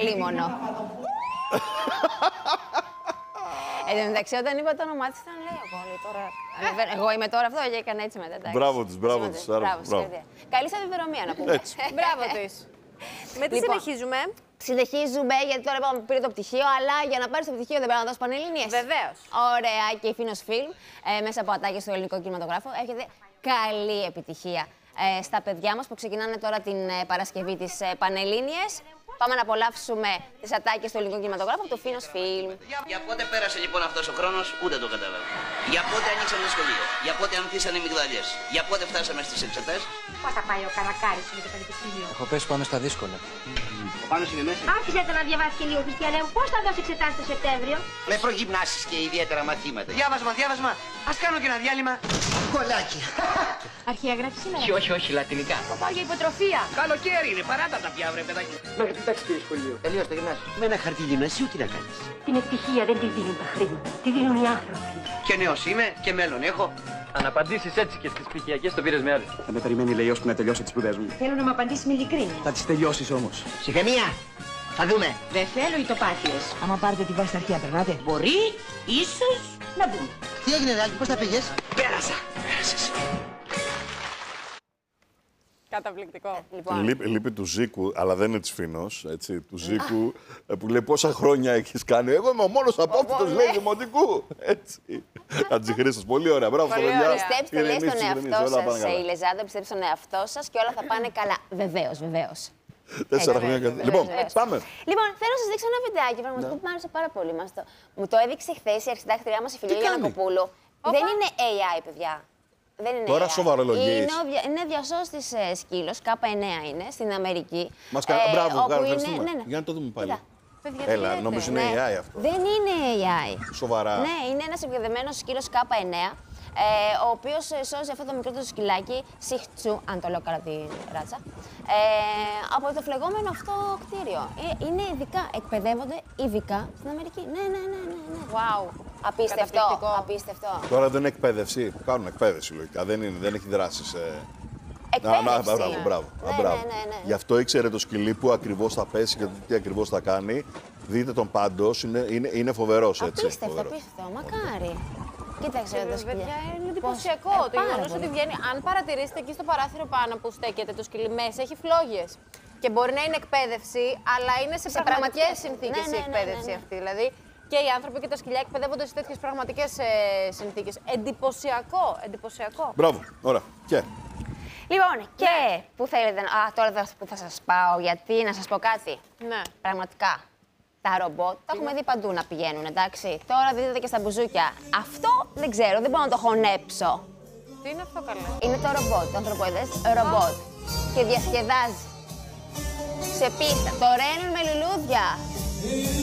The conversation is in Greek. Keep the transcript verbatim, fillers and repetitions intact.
αλίμονο. Εν τω μεταξύ, όταν είπα το όνομά της, ήταν λέει εγώ. Λέει, τώρα, εγώ είμαι τώρα αυτό και έκανε έτσι μετά. Μπράβο της, μπράβο της. Καλή σταδιοδρομία να πούμε. Μπράβο της. Με τι συνεχίζουμε. Συνεχίζουμε, γιατί τώρα είπαμε πήρε το πτυχίο, αλλά για να πάρει το πτυχίο δεν πρέπει να δώσει Πανελλήνιες. Βεβαίως. Ωραία, και η Φίνος Φιλμ, ε, μέσα από ατάκες στο ελληνικό κινηματογράφο, έχετε καλή επιτυχία ε, στα παιδιά μας που ξεκινάνε τώρα την ε, Παρασκευή της ε, Πανελλήνιες. Πάμε να απολαύσουμε τις ατάκες του ελληνικού κινηματογράφου από το Φίνος Φιλμ. Για πότε πέρασε λοιπόν αυτός ο χρόνος, ούτε το κατάλαβα. Για πότε ανοίξαν τα σχολεία, για πότε ανθίσαν οι μυγδαλιές, για πότε φτάσαμε στις εξετάσεις. Πώς θα πάει ο Καρακάρης με το πανεπιστήμιο. Έχω πέσει πάνω στα δύσκολα. Ο Πάνος είναι μέσα. Άφησε το να διαβάσει και λίγο, Χριστιανέ μου. Πώς θα δώσει εξετάσεις το Σεπτέμβριο. Με προγυμνάσεις και ιδιαίτερα μαθήματα. Διάβασμα, διάβασμα. Ας κάνω και ένα διάλειμμα. Κολάκι. Αρχαία γράφει σήμερα. Όχι, όχι, όχι, λατινικά. Θα πάω για υποτροφία. Καλοκαίρι είναι, παράτα τα πια, βρε παιδάκι. Μέχρι την τάξη πήγε σχολείο. Τελείωσε το γυμνάσιο. Με ένα χαρτί γυμνασίου τι να κάνεις. Την ευτυχία δεν τη δίνουν τα χρήματα. Τη δίνουν οι άνθρωποι. Και νέος είμαι και μέλλον έχω. Αν απαντήσεις έτσι και στις πτυχιακές, το πήρες με άλλη. Θα με περιμένει, λέει, ώσπου να τελειώσω τις σπουδές μου. Θέλω να μου απαντήσει με ειλικρίνεια. Θα τις τελειώσεις όμως. Ψυχραιμία. Θα δούμε. Δεν θέλω ητοπάθειες. Άμα πάρετε τη βάση στα αρχεία, περνάτε. Μπορεί, ίσως, να δούμε. Τι έγινε, Ράλη, πώς τα πήγες. Πέρασα. Πέρασες. Καταπληκτικό. Λοιπόν. Λείπει, λείπει του Ζήκου, αλλά δεν είναι της Φίνος, έτσι, του Ζήκου, που λέει πόσα χρόνια έχεις κάνει. Εγώ είμαι ο μόνος απόφυτος, λέει, δημοτικού. Έτσι. Χατζηχρήστος, πολύ ωραία. Μπράβο στα παιδιά. Πιστέψτε, λέει στον εαυτό σας, η Λεζάνδρα, πιστέψτε στον εαυτό σας και όλα θα πάνε καλά. Βεβαίως, βεβαίως. Τέσσερα χρόνια κάθε. Λοιπόν, πάμε. Λοιπόν, θέλω να σας δείξω ένα βιντεάκι πραγματικά που μου άρεσε πάρα πολύ. Μας το... Μου το έδειξε χθες η αρχισυντάκτριά μας, η Φιλία Γιαννακοπούλου. Δεν είναι έι άι, παιδιά. Δεν είναι Τώρα έι άι. σοβαρολογείς. Είναι, ο, είναι διασώστης ε, σκύλος, κάπα εννέα είναι, στην Αμερική. Μας κα... ε, Μπράβο, όπου είναι... είναι... ναι, ναι. Για να το δούμε πάλι. Κοίτα. Παιδιά, Έλα, νομίζω είναι Ναι. έι άι αυτό. Δεν είναι έι άι. Σοβαρά. Ναι, είναι ένας εκπαιδευμένος σκύλος κάπα εννέα, ε, ο οποίος ε, σώζει αυτό το μικρό του σκυλάκι, Σιχτσού, αν το λέω καλά τη ράτσα, ε, από το φλεγόμενο αυτό κτίριο. Ε, είναι ειδικά, εκπαιδεύονται ειδικά στην Αμερική. Ναι, ναι, ναι, ναι. ναι. Wow. Απίστευτο, Καταπληκτικό. απίστευτο. Τώρα δεν είναι εκπαίδευση. Κάνουν εκπαίδευση λογικά. Δεν, είναι, δεν έχει δράσεις. Ε... Εκπαίδευση. Α, μπράβο, μπράβο. Ναι, Α, μπράβο. ναι, ναι, ναι. Γι' αυτό ήξερε το σκυλί που ακριβώς θα πέσει και τι ακριβώς θα κάνει. Δείτε τον πάντως, είναι, είναι, είναι φοβερός έτσι. Απίστευτο, Φοβερός. απίστευτο. Μακάρι. Κοίταξε εδώ το σκυλί. Παιδιά, είναι εντυπωσιακό Πώς- ε, το πάρα γεγονός πολύ. ότι βγαίνει. Αν παρατηρήσετε εκεί στο παράθυρο πάνω που στέκεται το σκυλί μέσα, έχει φλόγες. Και μπορεί να είναι εκπαίδευση, αλλά είναι σε, Σε πραγματικές πραγματικές- συνθήκες ναι, ναι, η ναι, εκπαίδευση ναι, ναι. αυτή. Δηλαδή και οι άνθρωποι και τα σκυλιά εκπαιδεύονται σε τέτοιες πραγματικές ε, συνθήκες. Εντυπωσιακό, εντυπωσιακό. Μπράβο, ωραία. Και. Λοιπόν, και που θέλετε. Α, τώρα θα- που θα σας πάω, γιατί να σας πω κάτι. Ναι. Πραγματικά. Τα ρομπότ τα έχουμε δει παντού να πηγαίνουν, εντάξει. Τώρα δείτε και στα μπουζούκια. Αυτό δεν ξέρω, δεν μπορώ να το χωνέψω. Τι είναι αυτό καλά. Είναι το ρομπότ, το ανθρωποειδές ρομπότ. Και διασκεδάζει. Σε πίστα. Το ρένουν με λουλούδια.